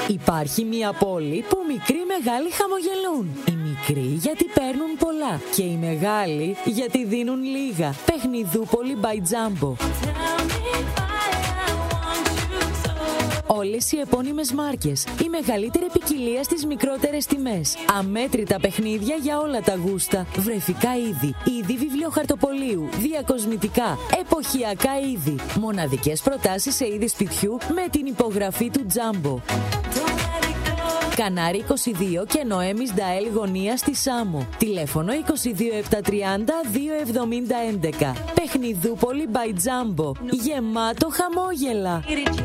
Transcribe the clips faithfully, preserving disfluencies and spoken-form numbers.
Υπάρχει μια πόλη που μικροί μεγάλοι χαμογελούν. Οι μικροί γιατί παίρνουν πολλά και οι μεγάλοι γιατί δίνουν λίγα. Παιχνιδούπολη by Jumbo. Όλες οι επώνυμες μάρκες, η μεγαλύτερη ποικιλία στις μικρότερες τιμές. Αμέτρητα παιχνίδια για όλα τα γούστα. Βρεφικά είδη, είδη βιβλιοχαρτοπολίου, διακοσμητικά, εποχιακά είδη. Μοναδικές προτάσεις σε είδη σπιτιού με την υπογραφή του Jumbo. Κανάρι είκοσι δύο και Νοέμις Νταέλ γωνία στη Σάμο. Τηλέφωνο είκοσι δύο επτακόσια τριάντα δύο εβδομήντα έντεκα. Παιχνιδούπολη by Jumbo. Γεμάτο χαμόγελα.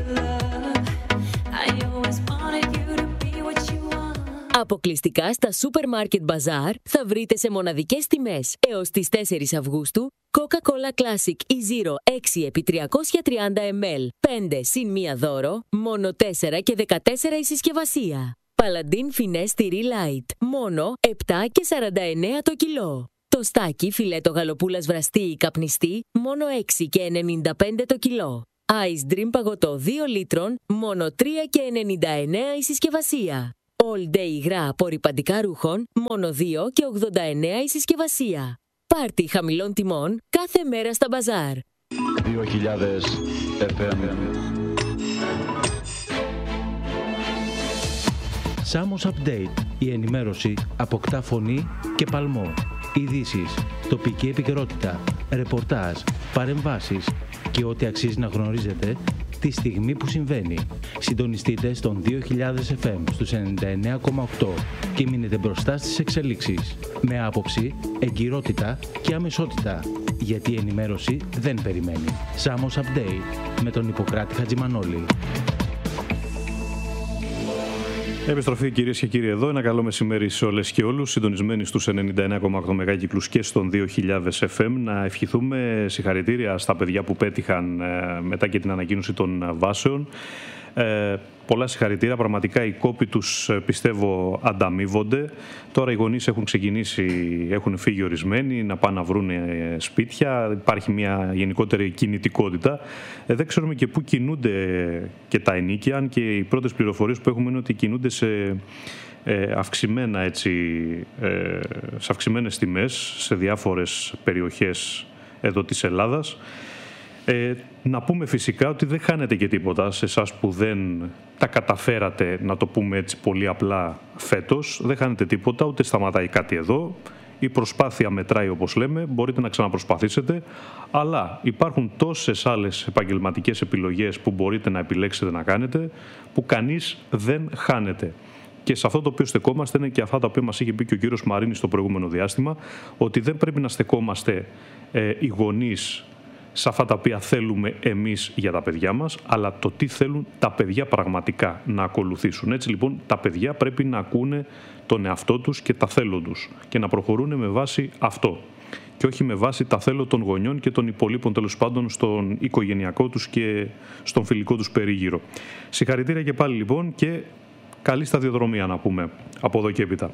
Αποκλειστικά στα Supermarket Bazaar θα βρείτε σε μοναδικές τιμές έως τις τέσσερις Αυγούστου Coca-Cola Classic E-Zero έξι επί τριακόσια τριάντα μιλιλίτρα πέντε συν μία δώρο, μόνο τέσσερα και δεκατέσσερα η συσκευασία. Paladin Finesse Tyree Light, μόνο επτά και σαράντα εννέα το κιλό. Το στάκι φιλέτο γαλοπούλας βραστή ή καπνιστή, μόνο έξι και ενενήντα πέντε το κιλό. Ice Dream παγωτό δύο λίτρων, μόνο τρία και ενενήντα εννέα η συσκευασία. All Day υγρά απορρυπαντικά ρούχων, μόνο δύο και ογδόντα εννέα η συσκευασία. Πάρτι χαμηλών τιμών κάθε μέρα στα μπαζάρ. δύο χιλιάδες εφ εμ. Samos Update. Η ενημέρωση αποκτά φωνή και παλμό. Ειδήσεις, τοπική επικαιρότητα, ρεπορτάζ, παρεμβάσεις και ό,τι αξίζει να γνωρίζετε τη στιγμή που συμβαίνει. Συντονιστείτε στον δύο χιλιάδες εφ εμ στους ενενήντα εννέα κόμμα οκτώ και μείνετε μπροστά στις εξελίξεις. Με άποψη, εγκυρότητα και αμεσότητα. Γιατί η ενημέρωση δεν περιμένει. Samos Update με τον Ιπποκράτη Χατζημανόλη. Επιστροφή κυρίες και κύριοι εδώ. Ένα καλό μεσημέρι σε όλες και όλους. Συντονισμένοι στους ενενήντα εννέα κόμμα οκτώ μεγάκυκλους και στον δύο χιλιάδες εφ εμ. Να ευχηθούμε συγχαρητήρια στα παιδιά που πέτυχαν ε, μετά και την ανακοίνωση των βάσεων. Ε, πολλά συγχαρητήρια. Πραγματικά οι κόποι τους πιστεύω ανταμείβονται. Τώρα οι γονείς έχουν ξεκινήσει, έχουν φύγει ορισμένοι να πάνε να βρουν σπίτια. Υπάρχει μια γενικότερη κινητικότητα. Ε, δεν ξέρουμε και πού κινούνται και τα ενοίκια, αν και οι πρώτες πληροφορίες που έχουμε είναι ότι κινούνται σε ε, αυξημένα έτσι, ε, σε αυξημένες τιμές σε διάφορες περιοχές εδώ της Ελλάδας. Ε, να πούμε φυσικά ότι δεν χάνετε και τίποτα σε εσάς που δεν τα καταφέρατε, να το πούμε έτσι πολύ απλά, φέτος. Δεν χάνετε τίποτα, ούτε σταματάει κάτι εδώ. Η προσπάθεια μετράει, όπως λέμε, μπορείτε να ξαναπροσπαθήσετε, αλλά υπάρχουν τόσες άλλες επαγγελματικές επιλογές που μπορείτε να επιλέξετε να κάνετε, που κανείς δεν χάνεται. Και σε αυτό το οποίο στεκόμαστε είναι και αυτά τα οποία μας είχε πει και ο κύριος Μαρίνης στο προηγούμενο διάστημα, ότι δεν πρέπει να στεκόμαστε ε, οι γονείς σε αυτά τα οποία θέλουμε εμείς για τα παιδιά μας, αλλά το τι θέλουν τα παιδιά πραγματικά να ακολουθήσουν. Έτσι λοιπόν τα παιδιά πρέπει να ακούνε τον εαυτό τους και τα θέλω τους και να προχωρούν με βάση αυτό και όχι με βάση τα θέλω των γονιών και των υπολείπων τέλος πάντων στον οικογενειακό τους και στον φιλικό τους περίγυρο. Συγχαρητήρια και πάλι λοιπόν και καλή σταδιοδρομία να πούμε από εδώ και έπειτα.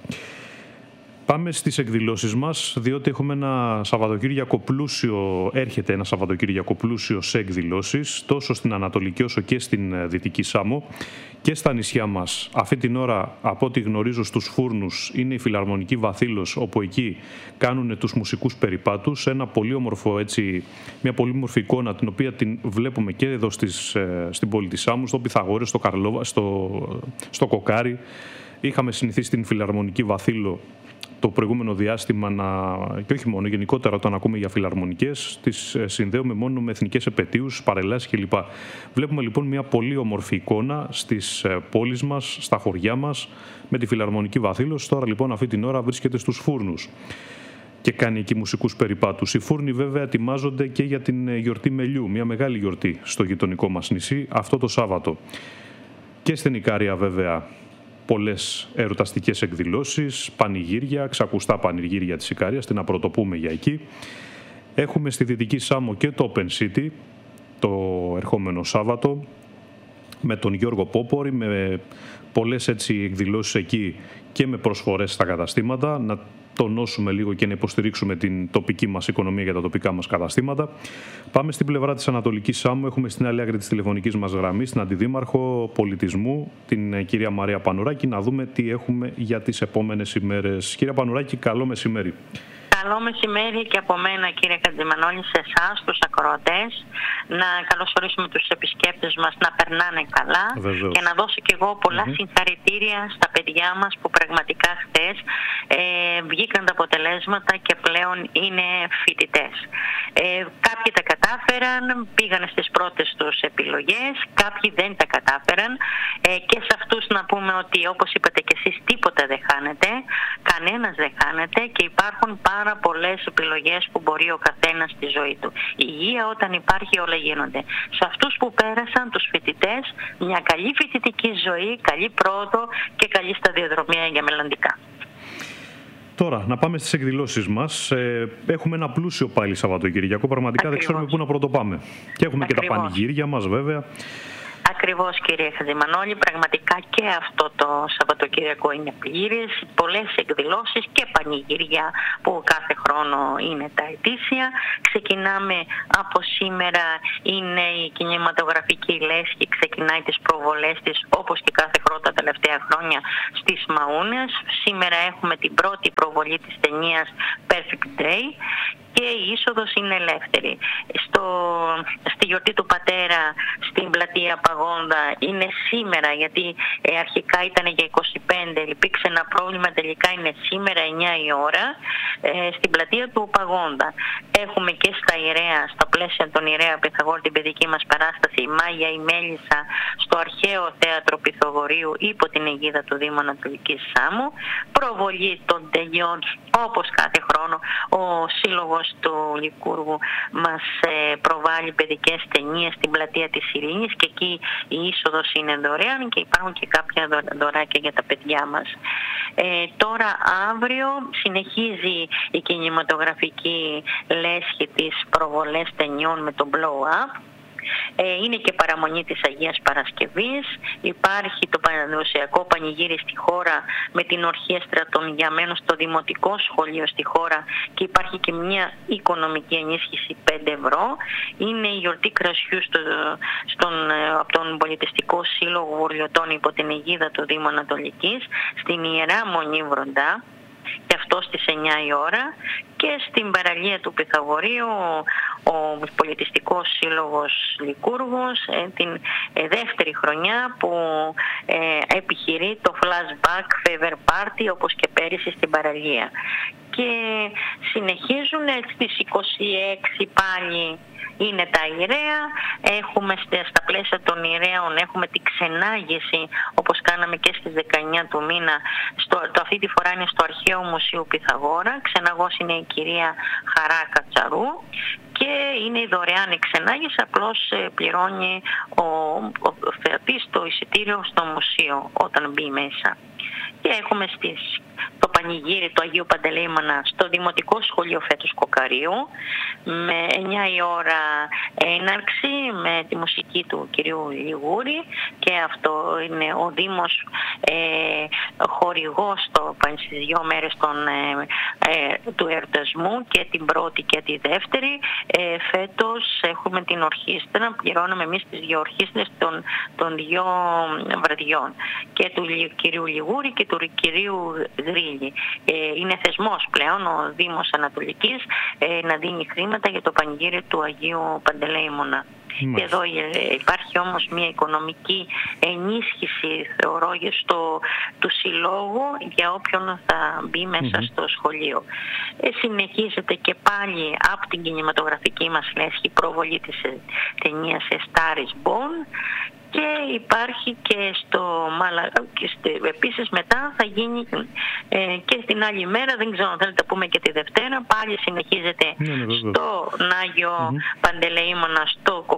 Πάμε στις εκδηλώσεις μας, διότι έχουμε ένα Σαββατοκύριακο πλούσιο, έρχεται ένα Σαββατοκύριακο πλούσιο σε εκδηλώσεις, τόσο στην Ανατολική όσο και στην Δυτική Σάμο και στα νησιά μας. Αυτή την ώρα, από ό,τι γνωρίζω στους Φούρνους, είναι η Φιλαρμονική Βαθύλος, όπου εκεί κάνουν τους μουσικούς περιπάτους. Ένα πολύ όμορφο, έτσι, μια πολύ όμορφη εικόνα, την οποία την βλέπουμε και εδώ στις, στην πόλη της Σάμου, στο Πυθαγόρες, στο, Καρλόβα, στο, στο Κοκάρι. Είχαμε συνηθίσει στην Φιλαρμονική Βαθύλο το προηγούμενο διάστημα, να, και όχι μόνο, γενικότερα όταν ακούμε για φιλαρμονικές, τις συνδέουμε μόνο με εθνικές επετείους, παρελάσεις κλπ. Βλέπουμε λοιπόν μια πολύ όμορφη εικόνα στις πόλεις μας, στα χωριά μας, με τη Φιλαρμονική Βαθύλος. Τώρα λοιπόν αυτή την ώρα βρίσκεται στους Φούρνους και κάνει εκεί μουσικούς περιπάτους. Οι Φούρνοι βέβαια ετοιμάζονται και για την γιορτή Μελιού, μια μεγάλη γιορτή στο γειτονικό μας νησί, αυτό το Σάββατο. Και στην Ικάρια βέβαια πολλές ερωταστικές εκδηλώσεις, πανηγύρια, ξακουστά πανηγύρια της Ικάριας, την να πρωτοπούμε για εκεί. Έχουμε στη Δυτική Σάμο και το Open City το ερχόμενο Σάββατο, με τον Γιώργο Πόπορη, με πολλές έτσι εκδηλώσεις εκεί και με προσφορές στα καταστήματα, να τονώσουμε λίγο και να υποστηρίξουμε την τοπική μας οικονομία για τα τοπικά μας καταστήματα. Πάμε στην πλευρά της Ανατολικής Σάμου. Έχουμε στην άλλη άκρη της τηλεφωνικής μας γραμμής την Αντιδήμαρχο Πολιτισμού, την κυρία Μαρία Πανουράκη, να δούμε τι έχουμε για τις επόμενες ημέρες. Κυρία Πανουράκη, καλό μεσημέρι. Καλό μεσημέρι και από μένα, κύριε Χατζημανόλη, σε εσάς, τους ακροατές. Να καλωσορίσουμε τους επισκέπτες μας να περνάνε καλά. Βεβαίως. Και να δώσω κι εγώ πολλά mm-hmm. συγχαρητήρια στα παιδιά μας που πραγματικά χθες ε, βγήκαν τα αποτελέσματα και πλέον είναι φοιτητές. Ε, κάποιοι τα κατάφεραν, πήγαν στις πρώτες τους επιλογές, κάποιοι δεν τα κατάφεραν ε, και σε αυτούς να πούμε ότι, όπως είπατε και εσείς, τίποτα δεν χάνεται, κανένας δεν χάνεται και υπάρχουν πάρα πολλές επιλογές που μπορεί ο καθένας στη ζωή του. Η υγεία όταν υπάρχει όλα γίνονται. Σε αυτούς που πέρασαν, τους φοιτητές, μια καλή φοιτητική ζωή, καλή πρόοδο και καλή σταδιοδρομία για μελλοντικά. Τώρα, να πάμε στις εκδηλώσεις μας. Ε, έχουμε ένα πλούσιο πάλι Σαββατοκυριακό. Πραγματικά Ακριβώς. δεν ξέρουμε πού να πρωτοπάμε. Και έχουμε Ακριβώς. και τα πανηγύρια μας, βέβαια. Ακριβώς, κύριε Χατζημανόλη, πραγματικά και αυτό το Σαββατοκύριακο είναι πλήρες, πολλές εκδηλώσεις και πανηγύρια που κάθε χρόνο είναι τα ετήσια. Ξεκινάμε από σήμερα, είναι η κινηματογραφική λέσχη, ξεκινάει τις προβολές της όπως και κάθε χρόνο τα τελευταία χρόνια στις Μαούνες. Σήμερα έχουμε την πρώτη προβολή της ταινίας Perfect Day και η είσοδος είναι ελεύθερη. Στο, στη γιορτή του πατέρα στην πλατεία Παγόντα είναι σήμερα, γιατί ε, αρχικά ήταν για είκοσι πέντε, υπήρξε ένα πρόβλημα, τελικά είναι σήμερα εννιά η ώρα ε, στην πλατεία του Παγόντα. Έχουμε και στα Ιρέα, στα πλαίσια των Ιρέα Πυθαγόρη, την παιδική μας παράσταση η Μάγια η Μέλισσα στο αρχαίο θέατρο Πυθαγορείου υπό την αιγίδα του Δήμου Ανατολικής Σάμου. Προβολή των ταινιών όπως κάθε χρόνο. Ο σύλλογος του Λικούργου μας ε, προβάλλει παιδικές ταινίες στην πλατεία της Ειρήνης και εκεί η είσοδος είναι δωρεάν και υπάρχουν και κάποια δωράκια για τα παιδιά μας. Ε, τώρα αύριο συνεχίζει η κινηματογραφική λέσχη της προβολές ταινιών με το Blow Up. Είναι και παραμονή της Αγίας Παρασκευής. Υπάρχει το παραδοσιακό πανηγύρι στη χώρα με την ορχήστρα των Γιαμένων στο Δημοτικό Σχολείο στη χώρα και υπάρχει και μια οικονομική ενίσχυση πέντε ευρώ. Είναι η γιορτή κρασιού στο, στον, από τον Πολιτιστικό Σύλλογο Βορειωτών υπό την αιγίδα του Δήμου Ανατολικής στην Ιερά Μονή Βροντά, και αυτό στις εννιά η ώρα, και στην παραλία του Πυθαγορείου ο Πολιτιστικός Σύλλογος Λικούργος ε, την ε, δεύτερη χρονιά που ε, επιχειρεί το Flashback Fever Party όπως και πέρυσι στην παραλία. Και συνεχίζουν στις είκοσι έξι πάλι είναι τα Ιρέα. Έχουμε στα πλαίσια των Ιρέων έχουμε την ξενάγηση όπως κάναμε και στις δεκαεννιά του μήνα. Στο, το, αυτή τη φορά είναι στο Αρχαίο Μουσείο Πυθαγόρα. Ξεναγός είναι η κυρία Χαρά Κατσαρού και είναι η δωρεάν εξενάγηση, απλώς πληρώνει ο, ο, ο θεατής το εισιτήριο στο μουσείο όταν μπει μέσα. Και έχουμε στις, το πανηγύρι του Αγίου Παντελεήμωνα στο Δημοτικό Σχολείο Φέτους Κοκαρίου με εννιά η ώρα έναρξη με τη μουσική του κυρίου Λιγούρη, και αυτό είναι ο Δήμος ε, χορηγός στο, στις δύο μέρες των, ε, ε, του εορτασμού, και την πρώτη και τη δεύτερη. Ε, φέτος έχουμε την ορχήστρα, πληρώνουμε εμείς τις δύο ορχήστρες των, των δύο βραδιών, και του κυρίου Λιγούρη και του κυρίου Γρίλη. Ε, είναι θεσμός πλέον ο Δήμος Ανατολικής ε, να δίνει χρήματα για το πανηγύρι του Αγίου Παντελεήμωνα. Και εδώ υπάρχει όμως μια οικονομική ενίσχυση, θεωρώ, στο, του συλλόγου για όποιον θα μπει μέσα mm-hmm. στο σχολείο. Ε, συνεχίζεται και πάλι από την κινηματογραφική μας λέσχη προβολή της ταινίας Star is Born. Και υπάρχει και στο Μάλα, και στο, επίσης μετά θα γίνει ε, και στην άλλη μέρα, δεν ξέρω αν θέλετε να πούμε και τη Δευτέρα, πάλι συνεχίζεται ναι, ναι, στο Άγιο mm-hmm. Παντελεήμωνα στο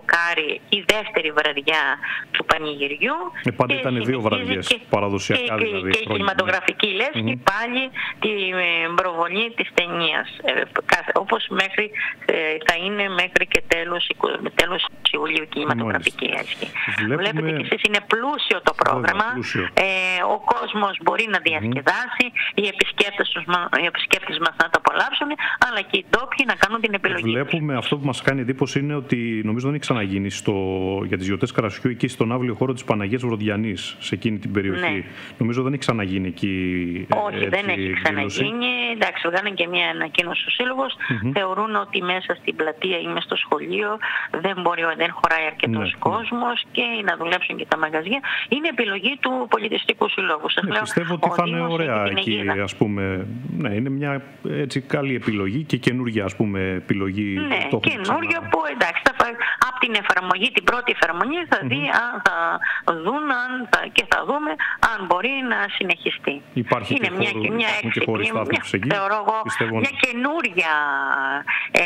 μπλοκάρει η δεύτερη βραδιά του πανηγυριού. Ε, πάντα ήταν δύο βραδιές και, παραδοσιακά και, δηλαδή. Και η κινηματογραφική λέσχη mm-hmm. πάλι την προβολή της ταινίας. Ε, όπως μέχρι, ε, θα είναι μέχρι και τέλος, τέλος Ιουλίου κινηματογραφική λέσχη. Βλέπουμε... Βλέπετε και εσείς είναι πλούσιο το πρόγραμμα. Πλούσιο. Ε, ο κόσμος μπορεί να διασκεδάσει, mm-hmm. οι, επισκέπτες, οι επισκέπτες μας να το απολαύσουν, αλλά και οι ντόπιοι να κάνουν την επιλογή. Βλέπουμε τους. Αυτό που μας κάνει εντύπωση είναι ότι νομίζω δεν έχει ξαναγίνει στο, για τις γιορτές Καρασιού εκεί στον άβλιο χώρο της Παναγίας Βροδιανής, σε εκείνη την περιοχή. Ναι. Νομίζω δεν έχει ξαναγίνει εκεί. Όχι, έτσι, δεν έχει ξαναγίνει. Εντάξει, βγάλανε και μια ανακοίνωση ο Σύλλογος. Mm-hmm. Θεωρούν ότι μέσα στην πλατεία ή μέσα στο σχολείο δεν, μπορεί, δεν χωράει αρκετός ναι, κόσμος ναι. και να δουλέψουν και τα μαγαζιά. Είναι επιλογή του Πολιτιστικού Συλλόγου. Σας ναι, λέω, πιστεύω ότι θα είναι ωραία εκεί, ας πούμε. Ναι, είναι μια έτσι καλή επιλογή και καινούργια ας πούμε επιλογή. Ναι, καινούργια που εντάξει, θα, από την εφαρμογή, την πρώτη εφαρμογή θα mm-hmm. δει αν θα δουν αν θα, και θα δούμε αν μπορεί να συνεχιστεί. Υπάρχει είναι και μια, χώρο, μια, και χώρη στάθμευσης εκεί. Θεωρώ εγώ μια καινούρια ε,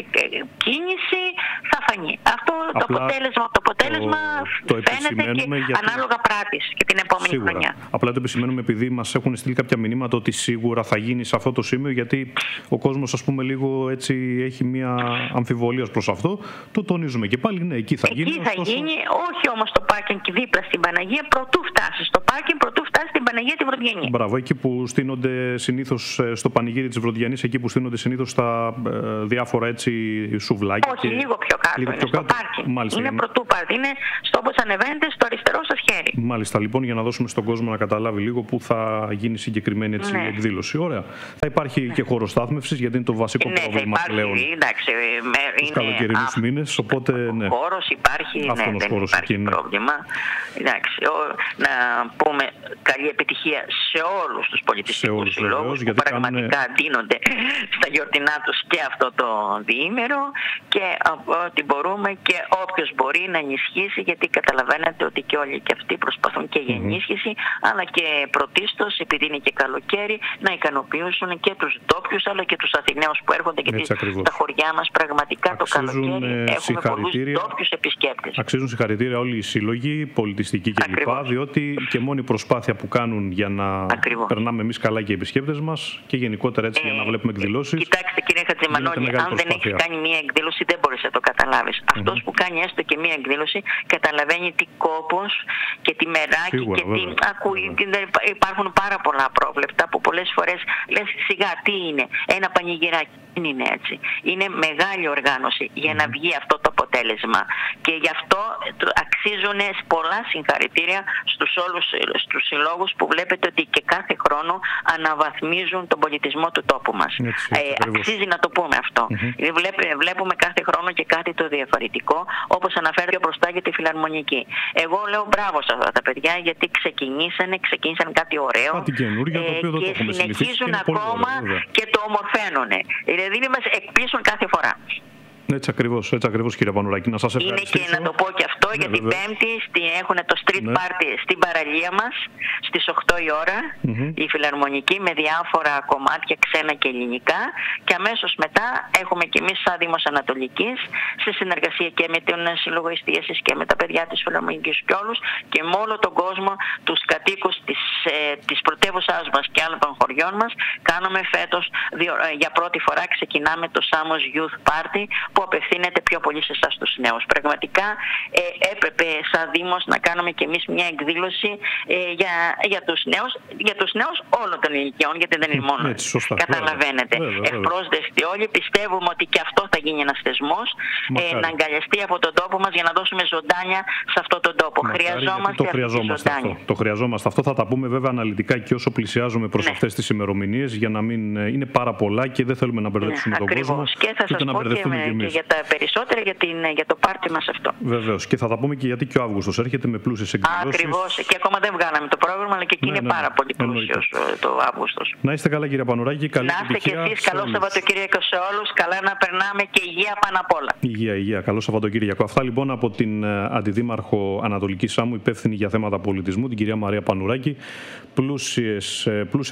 κίνηση θα φανεί. Αυτό το αποτέλεσμα, το αποτέλεσμα το, το φαίνεται και γιατί... ανάλογα πράτης και την επόμενη σίγουρα. χρονιά. Απλά το επισημαίνουμε επειδή μας έχουν στείλει κάποια μηνύματα ότι σίγουρα θα γίνει σε αυτό το σημείο, γιατί ο κόσμος ας πούμε λίγο έτσι έχει μια αμφιβολία προς αυτό. Το τονίζουμε και πάλι, ναι, εκεί θα εκεί γίνει. Εκεί θα ωστόσο... γίνει, όχι όμως το πάρκινγκ δίπλα στην Παναγία, πρωτού φτάσει στο πάρκινγκ, πρωτού φτάσει στην Παναγία τη Βροδιανή. Μπράβο, εκεί που στείνονται συνήθως στο πανηγύρι της Βροδιανής, εκεί που στείνονται συνήθως τα ε, διάφορα έτσι σουβλάκια. Όχι, και... λίγο πιο κάτω, λίγο είναι, πιο στο πάρκινγκ. Μάλιστα, είναι είναι... πρωτού πάρκινγκ, είναι στο όπως ανεβαίνετε στο αριστερό σας χέρι. Μάλιστα, λοιπόν, για να δώσουμε στον κόσμο να καταλάβει λίγο που θα γίνει συγκεκριμένη έτσι, ναι. εκδήλωση. Ωραία. Θα υπάρχει ναι. και χώρος στάθμευσης, γιατί είναι το βασικό ναι, πρόβλημα πλέον. Εντάξει, τους καλοκαιρινούς μήνες, οπότε ναι. Ο χώρος υπάρχει, ναι, δεν χώρος υπάρχει εκεί, πρόβλημα. Εντάξει, ο, να πούμε καλή επιτυχία σε όλους τους πολιτιστικούς συλλόγους που πραγματικά κάνε... δίνονται στα γιορτινά τους και αυτό το διήμερο και ότι μπορούμε και όποιος μπορεί να ενισχύσει, γιατί καταλαβαίνετε ότι και όλοι και αυτοί προσπαθούν και για ενίσχυση mm-hmm. αλλά και πρωτίστως επειδή είναι και καλοκαίρι να ικανοποιήσουν και τους ντόπιους αλλά και τους Αθηναίους που έρχονται, γιατί στα χωριά μας πραγματικά αξίζουν, το καλοκαίρι έχουμε πολλούς ντόπιους επισκέπτες. Αξίζουν συγχαρητήρια όλοι οι σύλλογοι, πολιτιστικοί κλπ. Διότι και μόνη προσπάθεια που κάνουν για να Ακριβώς. περνάμε εμείς καλά και οι επισκέπτες μας και γενικότερα έτσι ε, για να βλέπουμε εκδηλώσεις. Κοιτάξτε κύριε Χατζημανόλη, αν δεν έχεις κάνει μία εκδήλωση δεν μπορείς να το καταλάβεις. Mm-hmm. Αυτός που κάνει έστω και μία εκδήλωση καταλαβαίνει τι κόπος και τι μεράκι Σίγουρα, και τι ακούει. Υπάρχουν πάρα πολλά πρόβλεπτα που πολλές φορές λες σιγά τι είναι, ένα πανηγυράκι. Δεν είναι έτσι. Είναι μεγάλη οργάνωση για να βγει αυτό το αποτέλεσμα. Και γι' αυτό αξίζουν πολλά συγχαρητήρια στους όλους στους συλλόγους που βλέπετε ότι και κάθε χρόνο αναβαθμίζουν τον πολιτισμό του τόπου μας. Έτσι, ε, αξίζει να το πούμε αυτό. Mm-hmm. Βλέπουμε, βλέπουμε κάθε χρόνο και κάτι το διαφορετικό, όπως αναφέρθηκε μπροστά για τη φιλαρμονική. Εγώ λέω μπράβο σε αυτά τα παιδιά, γιατί ξεκινήσανε, ξεκίνησαν κάτι ωραίο κάτι καινούργιο, το οποίο ε, και συνεχίζουν ακόμα ωραίο, και το ομορφαίνουν. Δηλαδή μας εκπλήσουν κάθε φορά. Έτσι ακριβώς, έτσι ακριβώς κύριε Πανουράκη. Να σας ευχαριστήσω. Είναι και να το πω και αυτό, ναι, για την Πέμπτη έχουν το street ναι. party στην παραλία μας στις οκτώ η ώρα, mm-hmm. η φιλαρμονική με διάφορα κομμάτια ξένα και ελληνικά, και αμέσως μετά έχουμε και εμείς σαν Δήμος Ανατολικής σε συνεργασία και με τον Σύλλογο Εστίασης και με τα παιδιά της φιλαρμονικής και όλους και με όλο τον κόσμο, τους κατοίκους της, ε, της πρωτεύουσάς μας και άλλων των χωριών μας. Κάνουμε φέτος διο, ε, για πρώτη φορά ξεκινάμε το Samos Youth Party, που απευθύνεται πιο πολύ σε εσάς τους νέους. Πραγματικά ε, έπρεπε σαν Δήμος να κάνουμε και εμείς μια εκδήλωση ε, για, για τους νέους, για τους νέους όλων των ηλικιών, γιατί δεν είναι μόνο. Έτσι, σωστά, καταλαβαίνετε. Ευπρόσδεκτοι όλοι. Πιστεύουμε ότι και αυτό θα γίνει ένας θεσμός ε, να αγκαλιαστεί από τον τόπο μας για να δώσουμε ζωντάνια σε αυτόν τον τόπο. Μακάρι, χρειαζόμαστε το χρειαζόμαστε αυτό. Το χρειαζόμαστε αυτό. Θα τα πούμε βέβαια αναλυτικά και όσο πλησιάζουμε προς ναι. αυτές τις ημερομηνίες, για να μην είναι πάρα πολλά και δεν θέλουμε να μπερδέψουμε ναι, τον κόσμο. Και θα σας πω και, με, και για τα περισσότερα για, την, για το πάρτι μας αυτό. Βεβαίως. Και θα τα πούμε και γιατί και ο Αύγουστος έρχεται με πλούσιες εκδηλώσεις. Ακριβώς. Και ακόμα δεν βγάλαμε το πρόγραμμα, αλλά και εκεί ναι, είναι ναι, πάρα πολύ πλούσιος το Αύγουστος. Να είστε καλά κύριε Πανουράκη. Καλή να είστε και εσείς. Καλό Σαββατοκύριακο σε όλους. Καλά να περνάμε και υγεία πάνω απ' όλα. Υγεία, υγεία. Καλό Σαββατοκύριακο. Αυτά λοιπόν από την Αντιδήμαρχο Ανατολικής Σάμου, υπεύθυνη για θέματα πολιτισμού, την κυρία Μαρία Πανουράκη. Πλούσιες, πλούσια πολιτιστική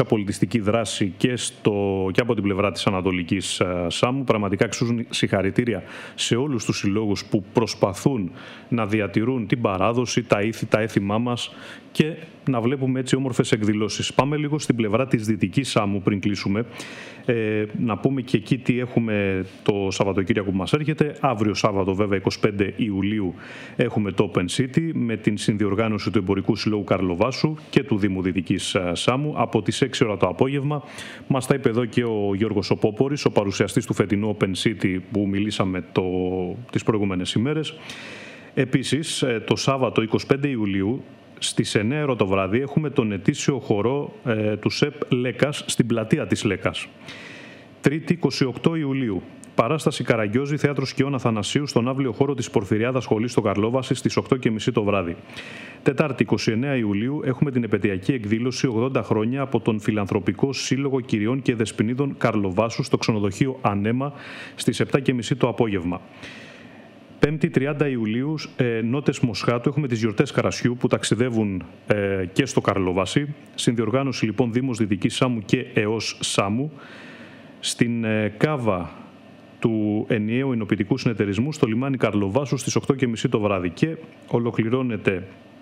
αγωνιστική δράση και, στο, και από την πλευρά της Ανατολικής Σάμου. Πραγματικά αξίζουν συγχαρητήρια σε όλους τους συλλόγους που προσπαθούν να διατηρούν την παράδοση, τα ήθη, τα έθιμά μας και να βλέπουμε έτσι όμορφες εκδηλώσεις. Πάμε λίγο στην πλευρά της Δυτικής Σάμου πριν κλείσουμε. Ε, να πούμε και εκεί τι έχουμε το Σαββατοκύριακο που μας έρχεται. Αύριο Σάββατο βέβαια εικοστή πέμπτη Ιουλίου έχουμε το Open City με την συνδιοργάνωση του Εμπορικού Συλλόγου Καρλοβάσου και του Δήμου Δυτικής Σάμου από τις έξι ώρα το απόγευμα. Μας τα είπε εδώ και ο Γιώργος Οπόπορης, ο παρουσιαστής του φετινού Open City που μιλήσαμε το, τις προηγούμενες ημέρες. Επίσης το Σάββατο εικοστή πέμπτη Ιουλίου στις εννιά ώρα το βράδυ έχουμε τον ετήσιο χορό ε, του ΣΕΠ Λέκας στην πλατεία της Λέκας. Τρίτη εικοστή όγδοη Ιουλίου, παράσταση Καραγκιόζη, Θέατρο Σκιών Αθανασίου στον αύλιο χώρο της Πορφυριάδας Σχολής στο Καρλόβαση στις οκτώ και μισή το βράδυ. Τετάρτη εικοστή ενάτη Ιουλίου έχουμε την επαιτειακή εκδήλωση ογδόντα χρόνια από τον Φιλανθρωπικό Σύλλογο Κυριών και Δεσποινίδων Καρλοβάσου στο ξενοδοχείο Ανέμα στις επτά και μισή το απόγευμα. Πέμπτη τριάντα Ιουλίου, ε, νότες Μοσχάτου, έχουμε τις γιορτές Καρασιού που ταξιδεύουν ε, και στο Καρλοβάσι. Συνδιοργάνωση λοιπόν Δήμος Δυτικής Σάμου και ΕΟΣ Σάμου. Στην ε, Κάβα του ενιαίου ενοποιητικού συνεταιρισμού στο λιμάνι Καρλοβάσου στις οκτώ και μισή το βράδυ. Και ολοκληρώνεται,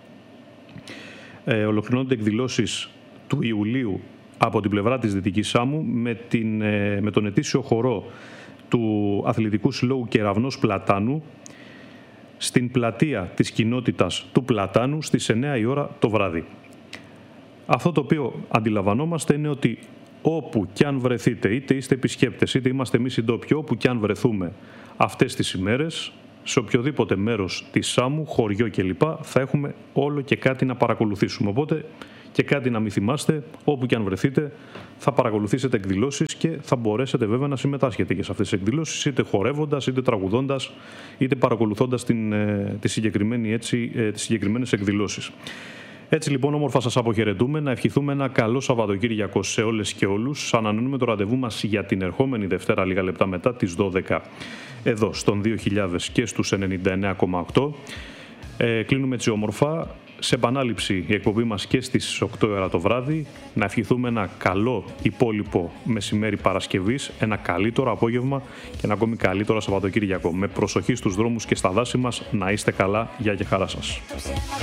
ε, ολοκληρώνονται εκδηλώσεις του Ιουλίου από την πλευρά της Δυτικής Σάμου με, την, ε, με τον ετήσιο χορό του Αθλητικού Συλλόγου Κεραυνός Πλατάνου στην πλατεία της κοινότητας του Πλατάνου στις εννιά η ώρα το βράδυ. Αυτό το οποίο αντιλαμβανόμαστε είναι ότι όπου κι αν βρεθείτε, είτε είστε επισκέπτες, είτε είμαστε εμείς οι ντόπιοι, όπου κι αν βρεθούμε αυτές τις ημέρες, σε οποιοδήποτε μέρος της Σάμου, χωριό κλπ, θα έχουμε όλο και κάτι να παρακολουθήσουμε. Οπότε και κάτι να μην θυμάστε, όπου κι αν βρεθείτε, θα παρακολουθήσετε εκδηλώσεις και θα μπορέσετε βέβαια να συμμετάσχετε και σε αυτές τις εκδηλώσεις, είτε χορεύοντας, είτε τραγουδώντας, είτε παρακολουθώντας την, τη συγκεκριμένη, έτσι, τις συγκεκριμένες εκδηλώσεις. Έτσι λοιπόν όμορφα σας αποχαιρετούμε, να ευχηθούμε ένα καλό Σαββατοκύριακο σε όλες και όλους. Ανανεώνουμε το ραντεβού μας για την ερχόμενη Δευτέρα λίγα λεπτά μετά τις δώδεκα εδώ στον δύο χιλιάδες και στους ενενήντα εννέα κόμμα οκτώ. Ε, κλείνουμε έτσι όμορφα. Σε επανάληψη η εκπομπή μας και στις οκτώ ώρα το βράδυ. Να ευχηθούμε ένα καλό υπόλοιπο μεσημέρι Παρασκευής, ένα καλύτερο απόγευμα και ένα ακόμη καλύτερο Σαββατοκύριακο. Με προσοχή στους δρόμους και στα δάση μας, να είστε καλά, γεια και χαρά σας.